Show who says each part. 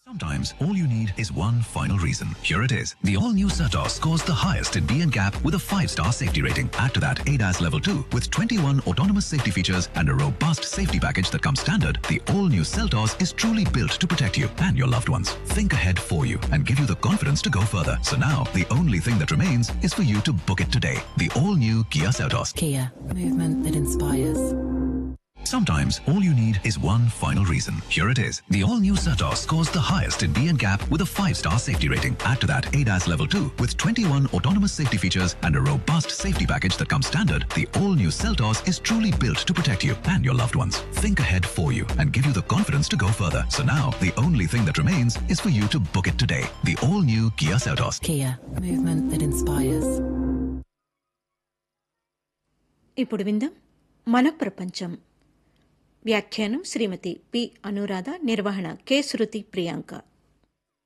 Speaker 1: Sometimes all you need is one final reason. Here it is. The all-new Certos scores the highest in B&CAP with a 5-star safety rating. Add to that ADAS Level 2 with 21 autonomous safety features and a robust safety package that comes standard. The all-new Certos is truly built to protect you and your loved ones. Think ahead for you and give you the confidence to go further. So now, the only thing that remains is for you to book it today. The all-new Kia Certos.
Speaker 2: Kia, movement that inspires.
Speaker 1: Sometimes all you need is one final reason. Here it is. The all-new Certos scores the highest in B&CAP with a 5-star safety rating. Add to that ADAS Level 2 with 21 autonomous safety features and a robust safety package that comes standard. The all-new Certos is truly built to protect you and your loved ones. Think ahead for you and give you the confidence to go further. So now, the only thing that remains is for you to book it today. The all-new Kia Certos.
Speaker 2: Kia, movement that inspires.
Speaker 3: ఇప్పుడు విందాం మన ప్రపంచం. వ్యాఖ్యానం శ్రీమతి P Anuradha, నిర్వహణ K శృతి ప్రియాంక.